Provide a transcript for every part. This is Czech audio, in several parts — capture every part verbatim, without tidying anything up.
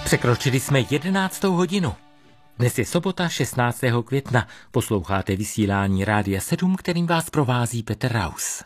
Překročili jsme jedenáctou hodinu. Dnes je sobota šestnáctého května. Posloucháte vysílání Rádia sedm, kterým vás provází Petr Raus.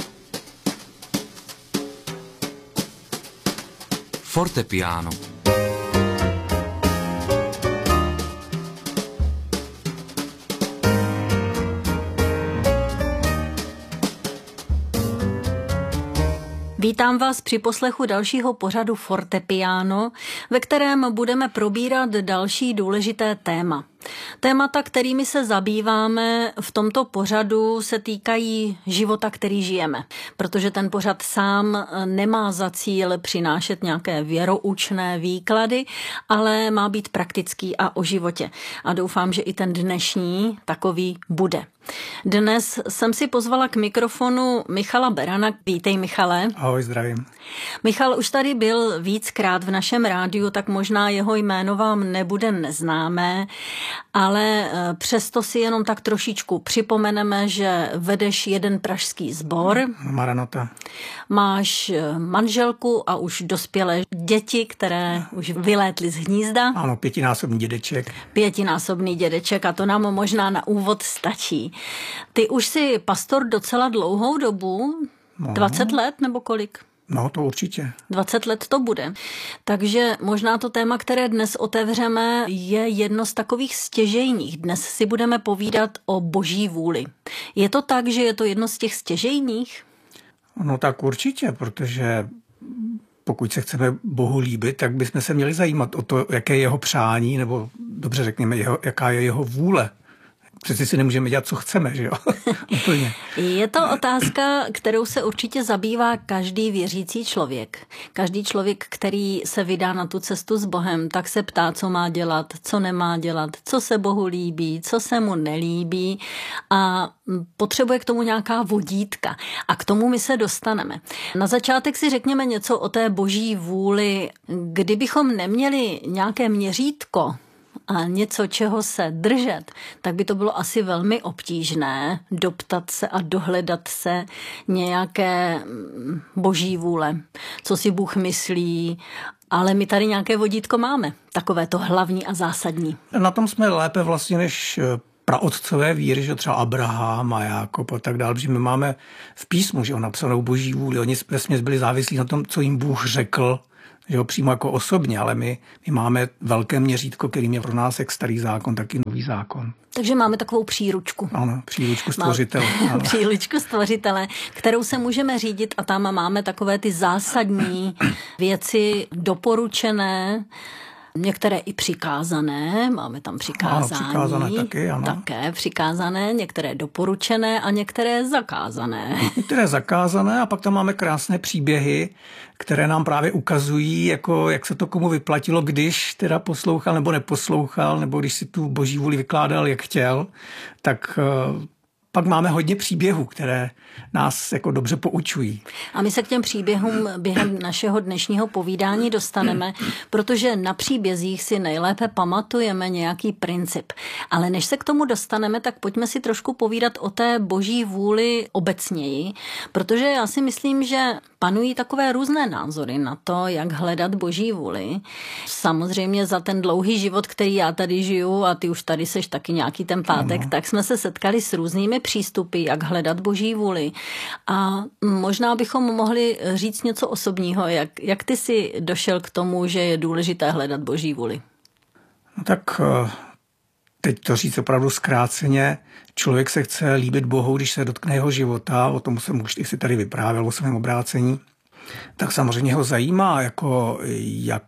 Fortepiano. Vítám vás při poslechu dalšího pořadu Fortepiano, ve kterém budeme probírat další důležité téma. Témata, kterými se zabýváme v tomto pořadu, se týkají života, který žijeme, protože ten pořad sám nemá za cíl přinášet nějaké věroučné výklady, ale má být praktický a o životě. A doufám, že i ten dnešní takový bude. Dnes jsem si pozvala k mikrofonu Michala Berana. Vítej, Michale. Ahoj, zdravím. Michal už tady byl víckrát v našem rádiu, tak možná jeho jméno vám nebude neznámé, ale přesto si jenom tak trošičku připomeneme, že vedeš jeden pražský sbor. Maranata. Máš manželku a už dospělé děti, které už vylétly z hnízda. Ano, pětinásobný dědeček. Pětinásobný dědeček a to nám možná na úvod stačí. Ty už jsi pastor docela dlouhou dobu, no. dvacet let nebo kolik? No, to určitě. dvacet let to bude. Takže možná to téma, které dnes otevřeme, je jedno z takových stěžejních. Dnes si budeme povídat o boží vůli. Je to tak, že je to jedno z těch stěžejních? No tak určitě, protože pokud se chceme Bohu líbit, tak bychom se měli zajímat o to, jaké je jeho přání, nebo dobře řekněme, jeho, jaká je jeho vůle. Přeci si nemůžeme dělat, co chceme, že jo? Úplně. Je to otázka, kterou se určitě zabývá každý věřící člověk. Každý člověk, který se vydá na tu cestu s Bohem, tak se ptá, co má dělat, co nemá dělat, co se Bohu líbí, co se mu nelíbí a potřebuje k tomu nějaká vodítka. A k tomu my se dostaneme. Na začátek si řekněme něco o té boží vůli. Kdybychom neměli nějaké měřítko, a něco, čeho se držet, tak by to bylo asi velmi obtížné doptat se a dohledat se nějaké boží vůle, co si Bůh myslí, ale my tady nějaké vodítko máme, takové to hlavní a zásadní. Na tom jsme lépe vlastně než praotcové víry, že třeba Abraham a Jákob a tak dále, protože my máme v písmu, že on napsanou boží vůli, oni vesměs byli závislí na tom, co jim Bůh řekl, že ho přímo jako osobně, ale my, my máme velké měřítko, kterým je pro nás jak starý zákon, tak i nový zákon. Takže máme takovou příručku. Ano, příručku stvořitele. Ano. Příručku stvořitele, kterou se můžeme řídit a tam máme takové ty zásadní věci doporučené, některé i přikázané, máme tam přikázání. Ano, přikázané taky, ano. Také přikázané, některé doporučené a některé zakázané. Některé zakázané a pak tam máme krásné příběhy, které nám právě ukazují, jako, jak se to komu vyplatilo, když teda poslouchal nebo neposlouchal, nebo když si tu boží vůli vykládal, jak chtěl, tak pak máme hodně příběhů, které nás jako dobře poučují. A my se k těm příběhům během našeho dnešního povídání dostaneme, protože na příbězích si nejlépe pamatujeme nějaký princip. Ale než se k tomu dostaneme, tak pojďme si trošku povídat o té boží vůli obecněji, protože já si myslím, že panují takové různé názory na to, jak hledat boží vůli. Samozřejmě za ten dlouhý život, který já tady žiju a ty už tady seš taky nějaký ten pátek, ano. Tak jsme se setkali s různými přístupy, jak hledat boží vůli. A možná bychom mohli říct něco osobního, jak, jak ty jsi došel k tomu, že je důležité hledat boží vůli? No tak teď to říct opravdu zkráceně, člověk se chce líbit Bohu, když se dotkne jeho života, o tom jsem už si tady vyprávěl o svém obrácení, tak samozřejmě ho zajímá, jako jak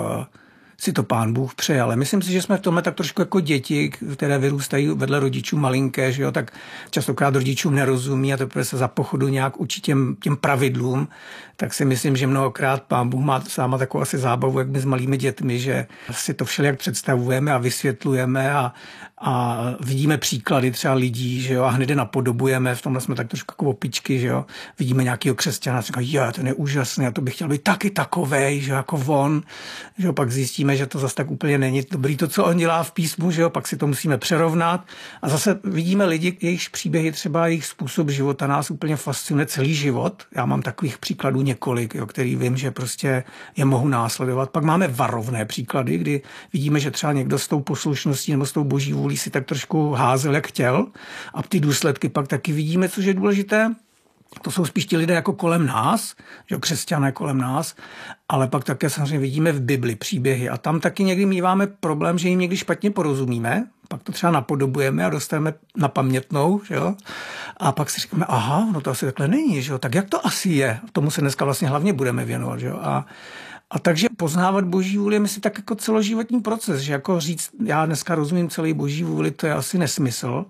si to Pán Bůh přeje, ale myslím si, že jsme v tomhle tak trošku jako děti, které vyrůstají vedle rodičů malinké, že jo, tak častokrát rodičům nerozumí a teprve se za pochodu nějak učí těm, těm pravidlům, tak si myslím, že mnohokrát Pán Bůh má sám takovou asi zábavu, jak my s malými dětmi, že si to všelijak představujeme a vysvětlujeme a, a vidíme příklady třeba lidí, že jo, a hned je napodobujeme, v tomhle jsme tak trošku jako opičky, že jo, vidíme nějakého křesťana a říká, jo, ten je úžasný, a to bych chtěl být taky takovej, že jo, jako on, že jo, pak zjistíme, vidíme, že to zase tak úplně není dobrý to, co on dělá v písmu, že jo, pak si to musíme přerovnat. A zase vidíme lidi, jejichž příběhy, třeba jejich způsob života nás úplně fascinuje celý život. Já mám takových příkladů několik, jo, který vím, že prostě je mohu následovat. Pak máme varovné příklady, kdy vidíme, že třeba někdo s tou poslušností nebo s tou boží vůlí si tak trošku házel, jak chtěl. A ty důsledky pak taky vidíme, což je důležité. To jsou spíš ti lidé jako kolem nás, že křesťané kolem nás, ale pak také samozřejmě vidíme v Bibli příběhy a tam taky někdy míváme problém, že jim někdy špatně porozumíme, pak to třeba napodobujeme a dostaneme na pamětnou, že jo? A pak si říkáme, aha, no to asi takhle není, že jo? Tak jak to asi je? Tomu se dneska vlastně hlavně budeme věnovat, že jo? A A takže poznávat boží vůli je, myslím, tak jako celoživotní proces, že jako říct, já dneska rozumím celý boží vůli, to je asi nesmysl.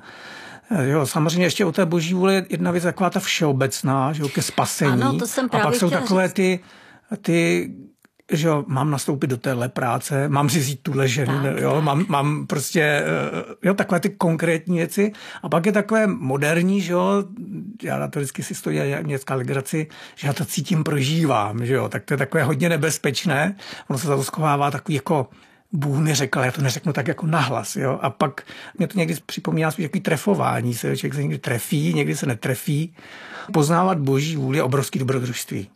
Jo, samozřejmě ještě o té boží vůli je jedna věc taková ta všeobecná, že jo, ke spasení. Ano, to jsem a právě pak jsou takové říct. ty, ty že jo, mám nastoupit do téhle práce, mám si vzít tuhle ženu, Tak, jo, tak. mám, mám prostě, jo, takové ty konkrétní věci. A pak je takové moderní, že jo, já na to vždycky si stojí městská legraci, že já to cítím, prožívám, že jo, tak to je takové hodně nebezpečné. Ono se za to schovává takový jako Bůh mi řekl, já to neřeknu tak jako nahlas, jo. A pak mě to někdy připomíná spíš jaký trefování se, člověk se někdy trefí, někdy se netrefí. Poznávat boží vůli je obrovský dobrodružství.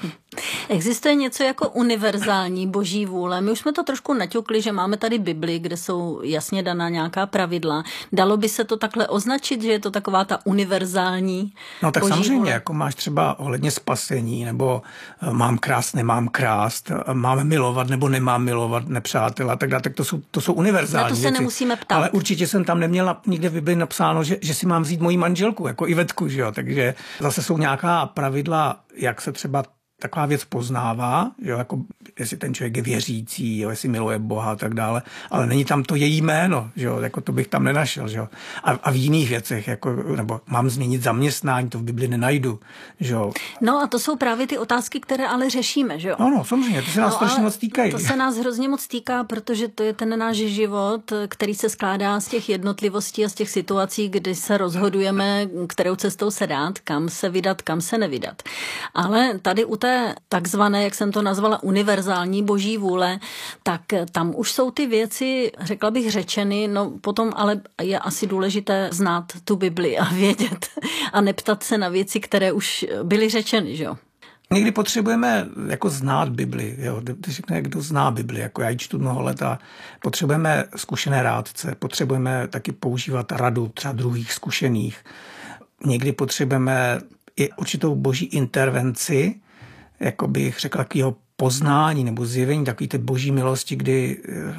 Existuje něco jako univerzální boží vůle. My už jsme to trošku naťukli, že máme tady Bibli, kde jsou jasně daná nějaká pravidla. Dalo by se to takhle označit, že je to taková ta univerzální No tak boží samozřejmě, vůle? jako máš třeba ohledně spasení, nebo mám krást, nemám krást, mám milovat, nebo nemám milovat nepřátela, a tak dále, tak to jsou, to jsou univerzální Na to se věci. nemusíme ptát. Ale určitě jsem tam neměla nikde v Bibli napsáno, že, že si mám vzít moji manželku, jako Ivetku, že jo, takže zase jsou nějaká pravidla, jak se třeba taková věc poznává, jo, jako jestli ten člověk je věřící, jo, jestli miluje Boha a tak dále, ale není tam to její jméno, že jo, jako to bych tam nenašel, že jo. A, a v jiných věcech, jako, nebo mám změnit zaměstnání, to v Bibli nenajdu, že jo. No a to jsou právě ty otázky, které ale řešíme, že jo? No, no, samozřejmě, to se nás No, strašně ale moc týkají. To se nás hrozně moc týká, protože to je ten náš život, který se skládá z těch jednotlivostí a z těch situací, kdy se rozhodujeme, kterou cestou se dát, kam se vydat, kam se nevydat. Ale tady u té takzvané, jak jsem to nazvala, univerzální boží vůle, tak tam už jsou ty věci, řekla bych, řečeny, no potom ale je asi důležité znát tu Bibli a vědět a neptat se na věci, které už byly řečeny, že jo? Někdy potřebujeme jako znát Bibli, jo, když řekne, kdo zná Bibli, jako já ji čtu mnoho let a potřebujeme zkušené rádce, potřebujeme taky používat radu třeba druhých zkušených. Někdy potřebujeme i určitou boží intervenci, jako bych řekl, takového poznání nebo zjevení, takový té boží milosti, kdy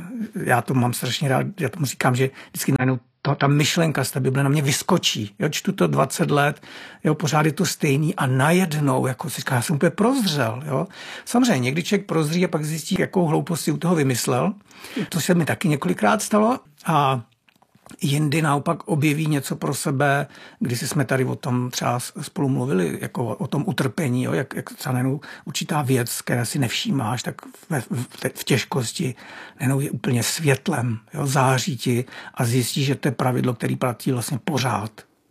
já to mám strašně rád, já tomu říkám, že vždycky najednou to, ta myšlenka z té Bible na mě vyskočí. Jo, čtu to dvacet let, jo, pořád je to stejný a najednou, jako si říká, já jsem úplně prozřel. Jo. Samozřejmě, někdy člověk prozří a pak zjistí, jakou hloupost si u toho vymyslel. To se mi taky několikrát stalo a jindy naopak objeví něco pro sebe, když jsme tady o tom třeba spolu mluvili, jako o tom utrpení, jo, jak, jak třeba nenou určitá věc, které si nevšímáš, tak v, v, v těžkosti nenou je úplně světlem, jo, září ti a zjistíš, že to je pravidlo, který platí vlastně pořád.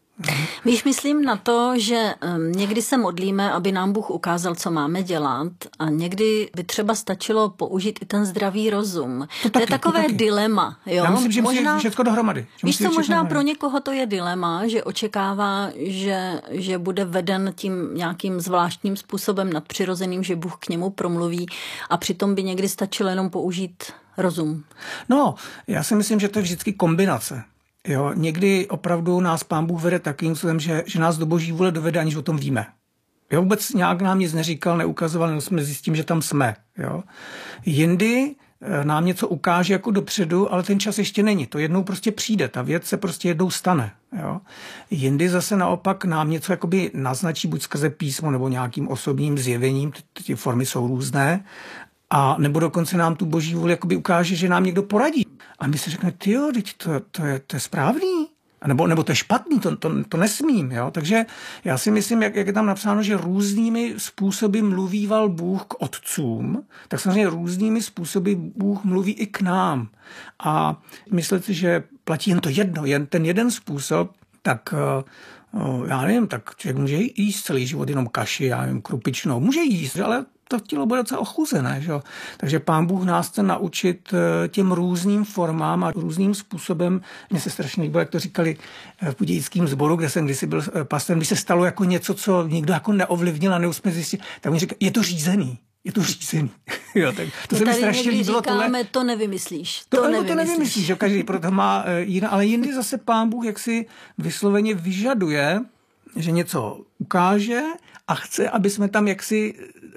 Víš, myslím na to, že někdy se modlíme, aby nám Bůh ukázal, co máme dělat a někdy by třeba stačilo použít i ten zdravý rozum. To, to je taky, takové to taky. dilema. Jo? Já myslím, že možná, musí všechno dohromady. Víš co, možná pro někoho to je dilema, že očekává, že, že bude veden tím nějakým zvláštním způsobem nadpřirozeným, že Bůh k němu promluví a přitom by někdy stačilo jenom použít rozum. No, já si myslím, že to je vždycky kombinace. Jo, někdy opravdu nás Pán Bůh vede takým způsobem, že, že nás do boží vůle dovede, aniž o tom víme. Jo, vůbec nějak nám nic neříkal, neukazoval, jenom jsme zjistím, že tam jsme. Jo. Jindy nám něco ukáže jako dopředu, ale ten čas ještě není. To jednou prostě přijde, ta věc se prostě jednou stane. Jo. Jindy zase naopak nám něco jakoby naznačí buď skrze písmo nebo nějakým osobním zjevením, ty, ty formy jsou různé, a nebo dokonce nám tu boží vůli jakoby ukáže, že nám někdo poradí. A my si řekneme, tyjo, teď to, to, je, to je správný. A nebo, nebo to je špatný, to, to, to nesmím. Jo? Takže já si myslím, jak, jak je tam napsáno, že různými způsoby mluvíval Bůh k otcům, tak samozřejmě různými způsoby Bůh mluví i k nám. A myslíte, že platí jen to jedno, jen ten jeden způsob, tak já nevím, tak člověk může jíst celý život jenom kaši, já nevím, krupičnou, může jíst, ale to tělo bude docela ochuzené. Že? Takže Pán Bůh nás chce naučit těm různým formám a různým způsobem. Mně se strašně líbilo, jak to říkali v budějickém sboru, kde jsem kdysi byl pastorem, když se stalo jako něco, co nikdo jako neovlivnil a neusme zjistit, tak oni říkají, je to řízený. Je to řízený. Jo, tak to se mi strašně líbilo. Říkáme, tohle. To nevymyslíš. To, to nevymyslíš. nevymyslíš. To nevymyslíš, že každý proto má jiná, ale jindy zase Pán Bůh jaksi vysloveně vyžaduje, že něco ukáže a chce, aby jsme tam jaksi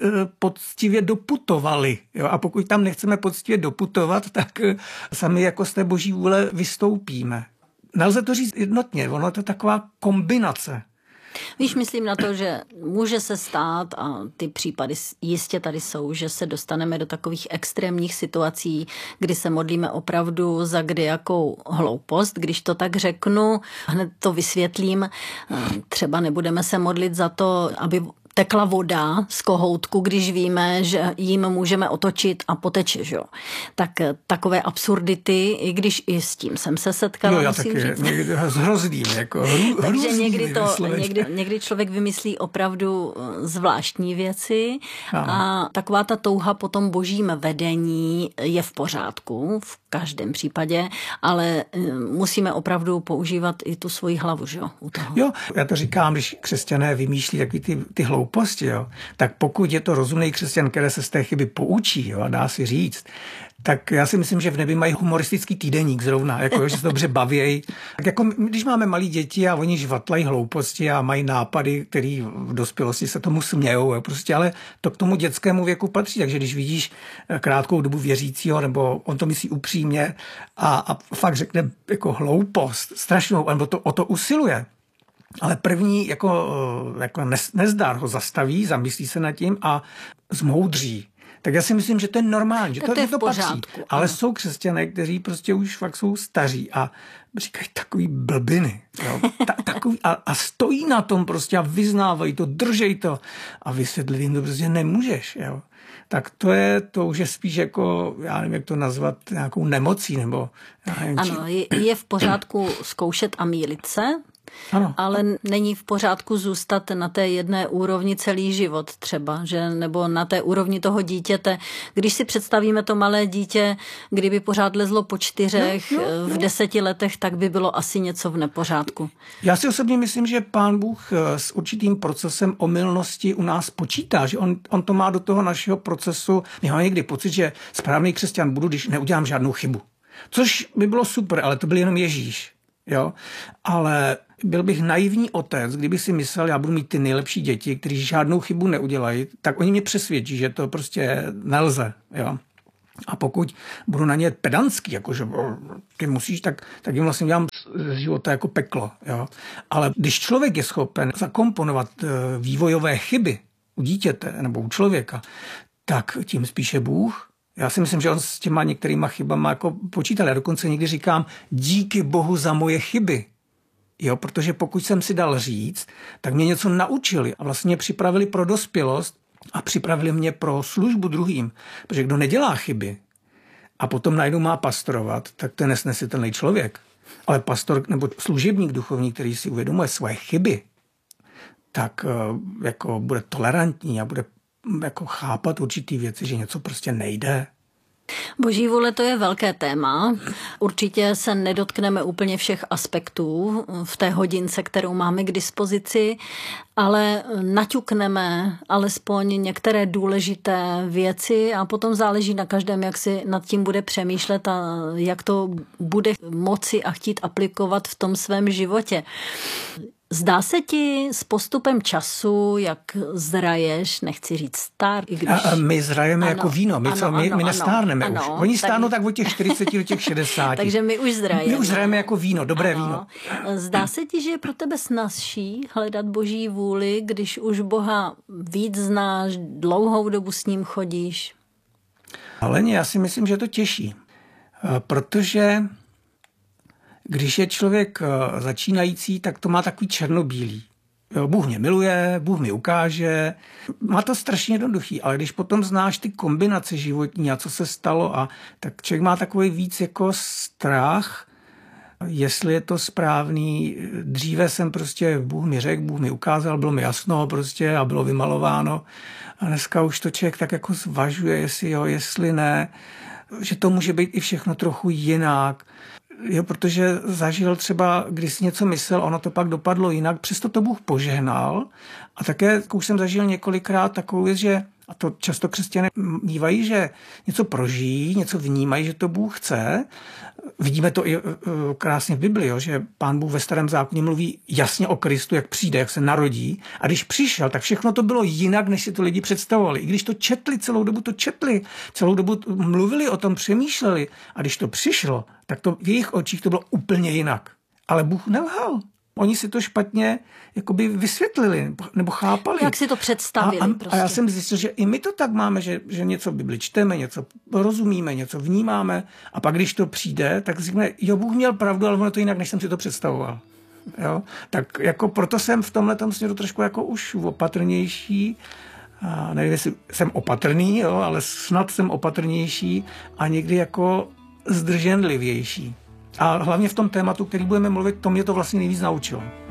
poctivě doputovali. Jo? A pokud tam nechceme poctivě doputovat, tak sami jako z té boží vůle vystoupíme. Nelze to říct jednotně, ono to je taková kombinace. Víš, myslím na to, že může se stát, a ty případy jistě tady jsou, že se dostaneme do takových extrémních situací, kdy se modlíme opravdu za kdejakou hloupost. Když to tak řeknu, hned to vysvětlím, třeba nebudeme se modlit za to, aby tekla voda z kohoutku, když víme, že jim můžeme otočit a poteče, že jo. Tak takové absurdity, i když i s tím jsem se setkala, jo, já musím taky, říct. Někdy hrozným, jako hrů, Takže někdy, to, někdy, někdy člověk vymyslí opravdu zvláštní věci. Aha. A taková ta touha po tom božím vedení je v pořádku, v každém případě, ale musíme opravdu používat i tu svoji hlavu, že jo, u toho. Jo, já to říkám, když křesťané vymýšlí takový ty, ty hlouposti, jo, tak pokud je to rozumný křesťan, který se z té chyby poučí, jo, a dá si říct, tak já si myslím, že v nebi mají humoristický týdeník zrovna, jako, že se dobře bavějí. Tak jako když máme malí děti a oni žvatlají hlouposti a mají nápady, který v dospělosti se tomu smějou, jo, prostě, ale to k tomu dětskému věku patří. Takže když vidíš krátkou dobu věřícího, nebo on to myslí upřímně a, a fakt řekne jako hloupost, strašnou, nebo to o to usiluje, ale první jako, jako nezdar ho zastaví, zamyslí se nad tím a zmoudří. Tak já si myslím, že to je normální, že to, to, je to patří. Ale ano. Jsou křesťané, kteří prostě už fakt jsou staří a říkají takový blbiny. Jo? Ta, takový, a, a stojí na tom prostě a vyznávají to, držej to a vysvětlit jim to prostě nemůžeš. Jo? Tak to je, to už je spíš jako, já nevím, jak to nazvat, nějakou nemocí nebo... Nevím, ano, či... je, je v pořádku zkoušet a mýlit se, ano. Ale není v pořádku zůstat na té jedné úrovni celý život třeba, že nebo na té úrovni toho dítěte. Když si představíme to malé dítě, kdyby pořád lezlo po čtyřech, no, no, no. v deseti letech, tak by bylo asi něco v nepořádku. Já si osobně myslím, že Pán Bůh s určitým procesem omylnosti u nás počítá, že on, on to má do toho našeho procesu. My máme někdy pocit, že správný křesťan budu, když neudělám žádnou chybu. Což by bylo super, ale to byl jenom Ježíš. Jo? Ale byl bych naivní otec, kdyby si myslel, já budu mít ty nejlepší děti, kteří žádnou chybu neudělají, tak oni mě přesvědčí, že to prostě nelze. Jo? A pokud budu na ně pedantský, jakože ty musíš, tak, tak jim vlastně dělám z života jako peklo. Jo? Ale když člověk je schopen zakomponovat vývojové chyby u dítěte nebo u člověka, tak tím spíše Bůh. Já si myslím, že on s těma některýma chybama jako počítal. Já dokonce někdy říkám, díky Bohu za moje chyby. Jo, protože pokud jsem si dal říct, tak mě něco naučili a vlastně mě připravili pro dospělost a připravili mě pro službu druhým. Protože kdo nedělá chyby a potom najednou má pastorovat, tak to je nesnesitelný člověk. Ale pastor nebo služebník duchovní, který si uvědomuje svoje chyby, tak jako bude tolerantní a bude jako chápat určitý věci, že něco prostě nejde. Boží vůle, to je velké téma. Určitě se nedotkneme úplně všech aspektů v té hodince, kterou máme k dispozici, ale naťukneme alespoň některé důležité věci a potom záleží na každém, jak si nad tím bude přemýšlet a jak to bude moci a chtít aplikovat v tom svém životě. Zdá se ti s postupem času, jak zraješ, nechci říct star, i když... A my zrajeme ano, jako víno, my, ano, co, my, ano, my nestárneme ano, už. Ano, Oni stárnou tak od těch čtyřiceti do těch šedesáti. Takže my už zrajeme. My už zrajeme jako víno, dobré ano. víno. Zdá se ti, že je pro tebe snazší hledat Boží vůli, když už Boha víc znáš, dlouhou dobu s ním chodíš? Ale já si myslím, že je to těžší, protože... Když je člověk začínající, tak to má takový černobílý. Bůh mě miluje, Bůh mi ukáže. Má to strašně jednoduchý, ale když potom znáš ty kombinace životní a co se stalo, a tak člověk má takový víc jako strach jestli je to správný. Dříve jsem prostě, Bůh mi řekl, Bůh mi ukázal, bylo mi jasno prostě a bylo vymalováno. A dneska už to člověk tak jako zvažuje, jestli jo, jestli ne, že to může být i všechno trochu jinak. Jo, protože zažil třeba, když si něco myslel, ono to pak dopadlo jinak, přesto to Bůh požehnal. A také už jsem zažil několikrát takovou věc, že, a to často křesťané mívají, že něco prožijí, něco vnímají, že to Bůh chce. Vidíme to i krásně v Bibli, jo, že Pán Bůh ve Starém zákoně mluví jasně o Kristu, jak přijde, jak se narodí. A když přišel, tak všechno to bylo jinak, než si to lidi představovali. I když to četli, celou dobu to četli, celou dobu mluvili o tom, přemýšleli. A když to přišlo, tak to v jejich očích to bylo úplně jinak. Ale Bůh nelhal. Oni si to špatně jakoby vysvětlili nebo chápali. Jak si to představili. A, a, prostě. a já jsem zjistil, že i my to tak máme, že, že něco v Bibli čteme, něco rozumíme, něco vnímáme a pak, když to přijde, tak říkáme, jo, Bůh měl pravdu, ale ono to jinak, než jsem si to představoval. Jo? Tak jako proto jsem v tomhletom směru trošku jako už opatrnější. A nevím, jestli jsem opatrný, jo, ale snad jsem opatrnější a někdy jako zdrženlivější. A hlavně v tom tématu, který budeme mluvit, to mě to vlastně nejvíc naučilo.